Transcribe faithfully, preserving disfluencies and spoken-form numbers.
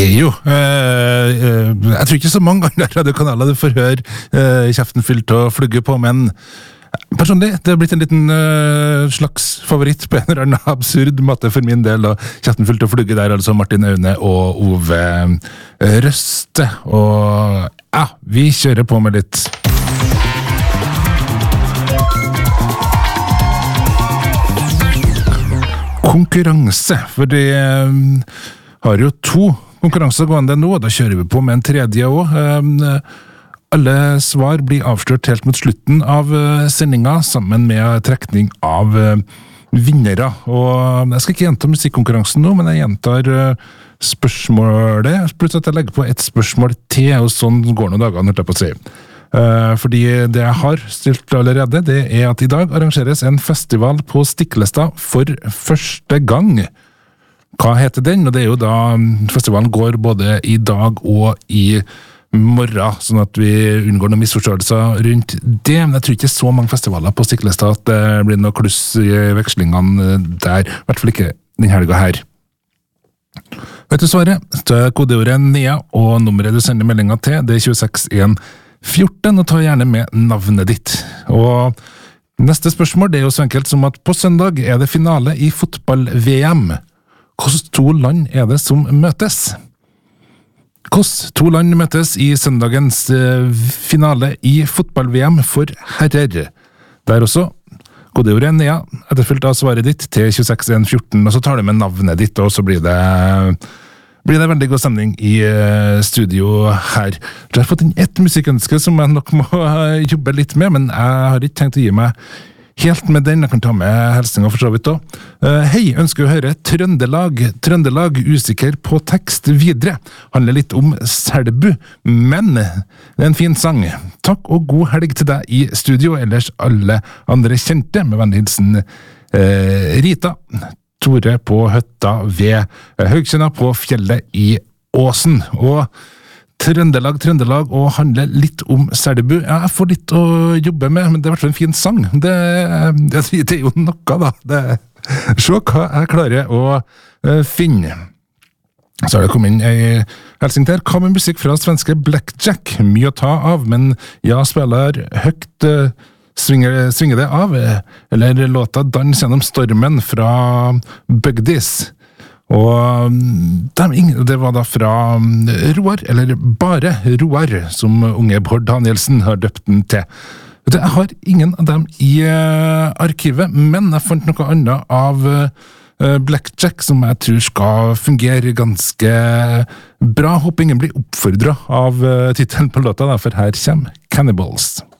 er jo øh, øh, jeg tror ikke så mange andre radiokanaler du får høre øh, kjeften fylt og flugge på, men personlig, det har blitt en liten øh, slags favoritt på en eller annen absurd måte for min del, og kjeften fylt og flugge der, altså Martin Aune og Ove øh, Røste, og ja, vi kjører på med litt konkurranse, for det øh, har jo to konkurranser gående nå, og da kjører vi på med en tredje også. Alle svar blir avslørt helt mot slutten av sendinga, sammen med trekning av vinnere. Og jeg skal ikke gjenta musikkonkurransen nå, men jeg gjentar spørsmålet, plutselig at jeg legger på et spørsmål til, og sånn går noen dager, nødt jeg på å si. Fordi det jeg har stilt allerede, det er at i dag arrangeres en festival på Stiklestad for første gang. Hva heter den? Og det er jo da festivalen går både i dag og i morgen, sånn at vi unngår noen misforståelser rundt det. Men jeg tror ikke så mange festivaler på Stiklestad at det blir noe kluss i vekslingene der, i hvert fall ikke den helga her. Vet du svaret? Så er kodeordet Nea, og nummeret du sender meldinga til, det er tjueseks en fjorten, og ta gjerne med navnet ditt. Og neste spørsmål, det er jo så enkelt som at på søndag er det finale i fotball-V M. Hvordan to land er det som møtes? Hvordan to land møtes i søndagens finale i fotball-V M for herrer? Der også, kodeordet Nea, etterfulgt av svaret ditt til tjueseks en fjorten, og så tar du med navnet ditt, og så blir det, blir det veldig god stemning i studio her. Jeg har fått inn ett musikkønske som jeg nok må jobbe litt med, men jeg har ikke tenkt å gi meg helt med den. Jeg kan ta med hilsninger for så vidt også. Uh, hei, ønsker å høre Trøndelag. Trøndelag, usikker på tekst videre. Handler litt om Selbu, men det er en fin sang. Takk og god helg til deg i studio, ellers alle andre kjente, med vennlig hilsen uh, Rita. Tore på høtta ved Høgkjønna på fjellet i Åsen. Og Trøndelag, Trøndelag, og handler litt om Selbu. Ja, jeg får litt å jobbe med, men det er i hvert fall en fin sang. Det, det, det er jo noe, da. Det, se hva jeg klarer å uh, finne. Så har det kommet inn ei hilsen der. Hva med musikk fra svenske Blackjack? Mye å ta av, men ja, spiller høyt uh, svinger, svinger det av. Eller låta Dans gjennom stormen fra Bugdies. Og det var da fra Roar, eller bare Roar, som unge Bård Danielsen har døpt den til. Jeg har ingen av dem i arkivet, men jeg fant noe annet av Blackjack som jeg tror skal fungere ganske bra. Håper ingen blir oppfordret av titelen på låta, for her kommer Cannibals.